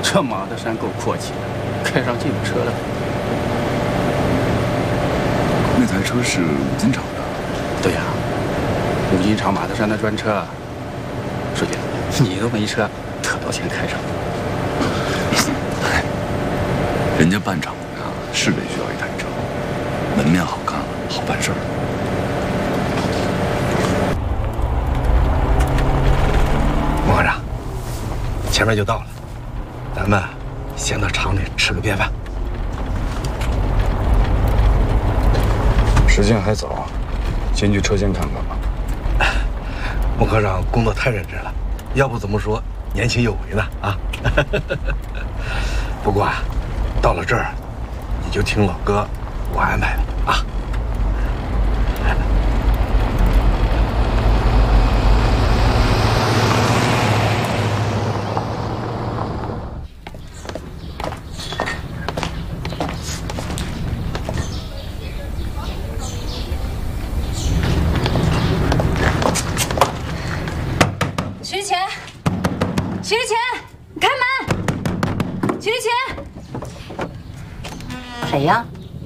这马德山够阔气的，开上吉普车了。 那台车是五金厂的。 对呀，五金厂马德山的专车。书记，你都没车，特多钱开上？ 人家办厂子呀，是得需要一台车，门面好看，好办事儿。 孟科长，前面就到了，咱们先到厂里吃个便饭。 时间还早，先去车间看看吧。 孟科长工作太认真了，要不怎么说年轻有为呢？啊！不过啊，到了这儿，你就听老哥我安排的啊。 徐乾，徐乾，开门！徐乾，谁呀？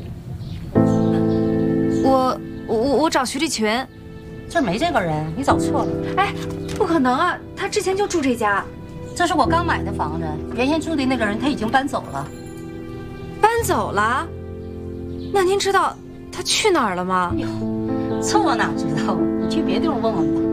我找徐立群，这儿没这个人，你找错了。 哎，不可能啊，他之前就住这家。 这是我刚买的房子，原先住的那个人他已经搬走了。 搬走了？那您知道他去哪儿了吗？ 哎呦，这我哪知道？你去别地方问问吧。